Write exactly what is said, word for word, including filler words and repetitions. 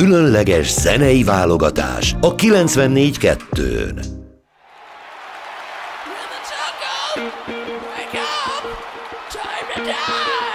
Különleges zenei válogatás a kilencvennégy kettőn. Wake up! Time to die!